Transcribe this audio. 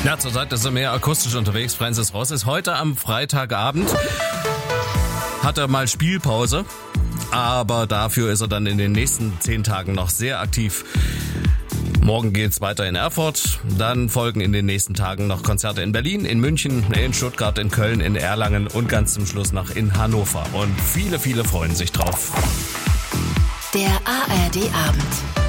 Ja, zurzeit ist er mehr akustisch unterwegs. Francis Ross ist heute am Freitagabend. Hat er mal Spielpause, aber dafür ist er dann in den nächsten 10 Tagen noch sehr aktiv. Morgen geht's weiter in Erfurt, dann folgen in den nächsten Tagen noch Konzerte in Berlin, in München, in Stuttgart, in Köln, in Erlangen und ganz zum Schluss noch in Hannover. Und viele, viele freuen sich drauf. Der ARD Abend.